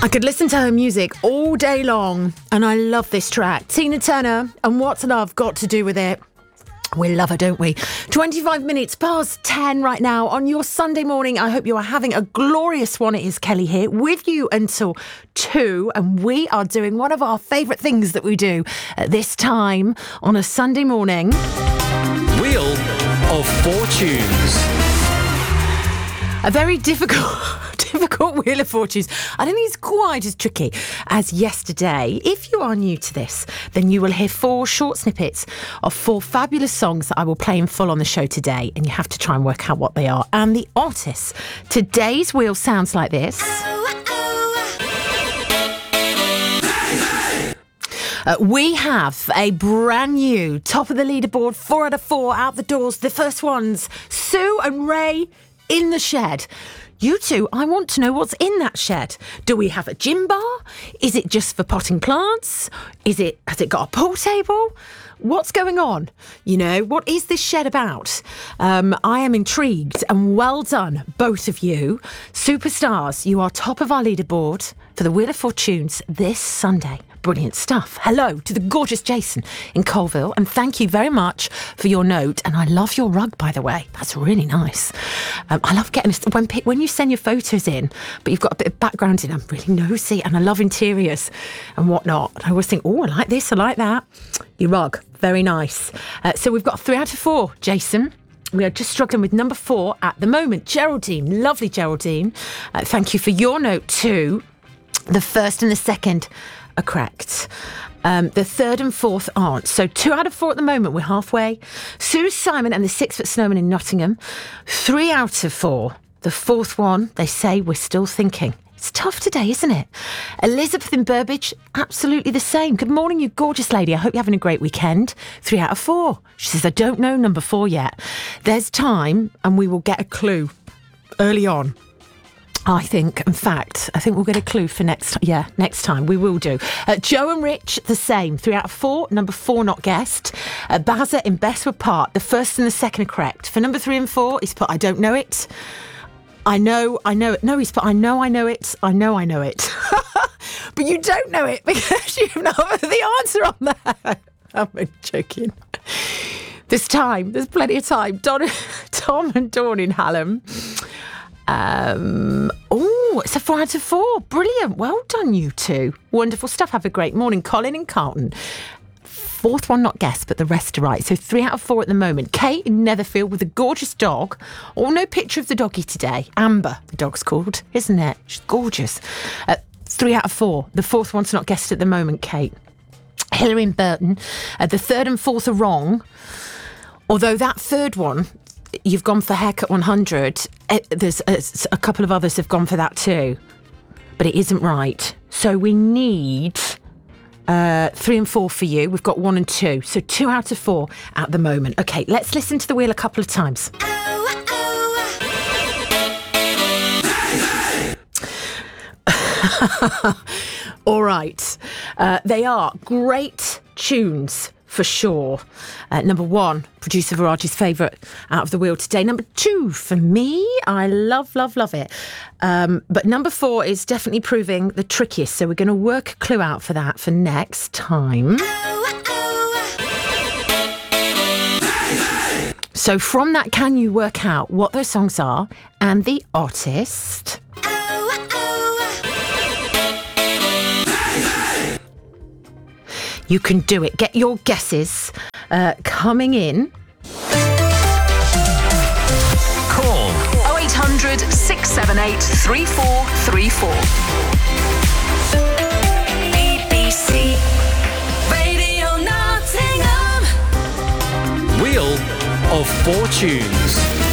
I could listen to her music all day long, and I love this track. Tina Turner, and what's love got to do with it? We love her, don't we? 25 minutes past 10 right now on your Sunday morning. I hope you are having a glorious one. It is Kelly here with you until 2, and we are doing one of our favourite things that we do at this time on a Sunday morning. Wheel of Fortunes. A very difficult Wheel of Fortunes. I don't think it's quite as tricky as yesterday. If you are new to this, then you will hear 4 short snippets of 4 fabulous songs that I will play in full on the show today, and you have to try and work out what they are and the artists. Today's wheel sounds like this. We have a brand new top of the leaderboard, 4 out of 4 out the doors. The first ones, Sue and Ray in the shed. You two, I want to know what's in that shed. Do we have a gym bar? Is it just for potting plants? Has it got a pool table? What's going on? You know, what is this shed about? I am intrigued, and well done, both of you. Superstars, you are top of our leaderboard for the Wheel of Fortunes this Sunday. Brilliant stuff. Hello to the gorgeous Jason in Colville, and thank you very much for your note. And I love your rug, by the way. That's really nice. I love getting when you send your photos in, but you've got a bit of background in. I'm really nosy, and I love interiors and whatnot. I always think, oh, I like this, I like that. Your rug, very nice. So we've got 3 out of 4, Jason. We are just struggling with number 4 at the moment. Geraldine, lovely Geraldine. Thank you for your note too. The first and the second are correct. The third and fourth aren't. So 2 out of 4 at the moment. We're halfway. Sue Simon and the 6 Foot Snowman in Nottingham. 3 out of 4. The fourth one, they say we're still thinking. It's tough today, isn't it? Elizabeth in Burbage, absolutely the same. Good morning, you gorgeous lady. I hope you're having a great weekend. 3 out of 4. She says, I don't know number 4 yet. There's time, and we will get a clue early on. I think we'll get a clue for next time. Yeah, next time we will do. Joe and Rich, the same. 3 out of 4. Number 4 not guessed. Bazza in Bestwood Park. The first and the second are correct. For number 3 and 4, he's put I don't know it. I know it. No, he's put I know it. I know it. But you don't know it because you know the answer on there. I'm joking. There's time. There's plenty of time. Tom and Dawn in Hallam. It's a 4 out of 4. Brilliant. Well done, you two. Wonderful stuff. Have a great morning. Colin in Carlton. Fourth one not guessed, but the rest are right. So 3 out of 4 at the moment. Kate in Netherfield with a gorgeous dog. No picture of the doggy today. Amber, the dog's called, isn't it? She's gorgeous. 3 out of 4. The fourth one's not guessed at the moment, Kate. Hilary in Burton. The third and fourth are wrong. Although that third one, you've gone for Haircut 100. There's a couple of others have gone for that too. But it isn't right. So we need 3 and 4 for you. We've got 1 and 2. So 2 out of 4 at the moment. Okay, let's listen to the wheel a couple of times. All right. They are great tunes for sure. Number 1, producer Virage's favourite out of the wheel today. Number 2 for me, I love it. But number 4 is definitely proving the trickiest. So we're going to work a clue out for that for next time. So from that, can you work out what those songs are and the artist? You can do it. Get your guesses coming in. Call 0800 678 3434. BBC Radio Nottingham. Wheel of Fortunes.